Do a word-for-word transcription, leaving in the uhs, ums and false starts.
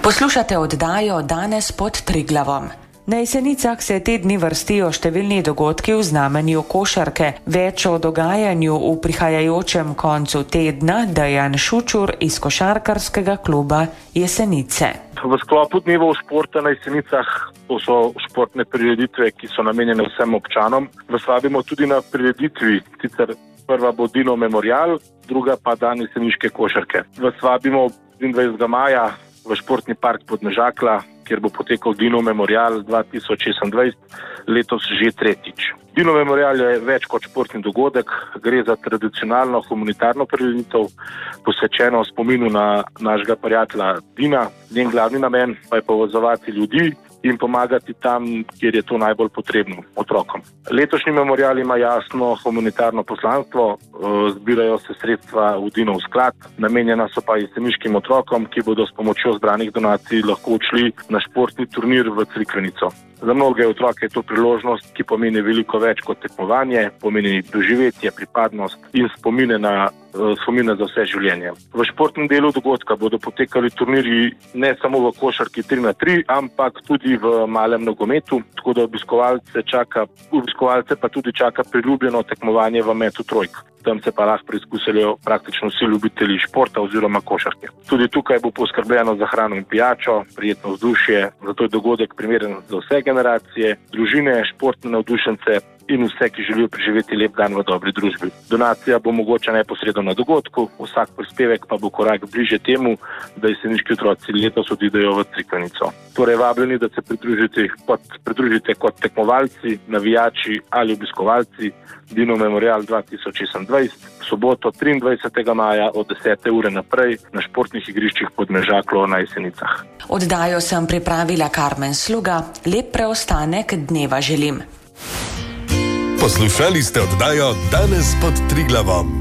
Poslušate oddajo Danes pod Triglavom. Na Jesenicah se te dni vrstijo številni dogodki v znamenju košarke. Več o dogajanju v prihajajočem koncu tedna Dejan Šučur iz košarkarskega kluba Jesenice. V sklopu dnevov športa na Jesenicah, to so športne prireditve, ki so namenjene vsem občanom, vas vabimo tudi na prireditvi, sicer prva bo Dino Memorial, druga pa dan jeseniške košarke. Vas vabimo triindvajsetega maja v športni park Podmežakla, kjer bo potekal Dino Memorial dva tisoč šestindvajset, letos že tretjič. Dino Memorial je več kot športni dogodek, gre za tradicionalno humanitarno prireditev, posvečeno spominu na našega prijatelja Dina. Njen glavni namen pa je povezovati ljudi in pomagati tam, kjer je to najbolj potrebno, otrokom. Letošnji memorial ima jasno humanitarno poslanstvo, zbirajo se sredstva v Dinov sklad, namenjena so pa jeseniškim otrokom, ki bodo s pomočjo zbranih donacij lahko odšli na športni turnir v Crikvenico. Za mnoge otroke je to priložnost, ki pomeni veliko več kot tekmovanje, pomeni doživetje, pripadnost in spomine na spomine za vse življenje. V športnem delu dogodka bodo potekali turnirji ne samo v košarki tri na tri, ampak tudi v malem nogometu, tako da obiskovalce čaka, obiskovalce pa tudi čaka priljubljeno tekmovanje v metu trojk. Tam se pa lahko preizkusijo praktično vsi ljubitelji športa oziroma košarke. Tudi tukaj bo poskrbljeno za hrano in pijačo, prijetno vzdušje, zato je dogodek primeren za vse generacije, družine, športne navdušence in vse, ki želijo preživeti lep dan v dobri družbi. Donacija bo mogoča neposredno na dogodku, vsak prispevek pa bo korak bliže temu, da jeseniški otroci letos odidejo v Crikvenico. Torej vabljeni, da se pridružite kot, pridružite kot tekmovalci, navijači ali obiskovalci Dino Memorial dva tisoč šestindvajset, v soboto triindvajsetega maja od desete ure naprej na športnih igriščih Podmežaklo na Jesenicah. Oddajo sem pripravila Karmen Sluga, lep preostanek dneva želim. Poslušali ste oddajo Danes pod Triglavom.